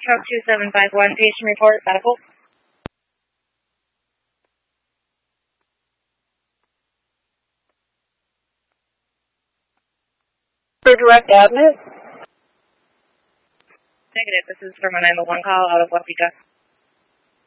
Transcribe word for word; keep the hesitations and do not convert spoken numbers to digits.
Truck two seven five one, patient report, medical. For direct admit? Negative, this is from a nine one one call out of Waukesha.